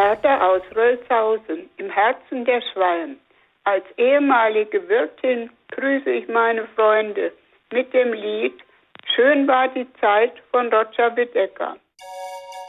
Beate aus Rölzhausen im Herzen der Schwalm. Als ehemalige Wirtin grüße ich meine Freunde mit dem Lied Schön war die Zeit von Roger Bidecker.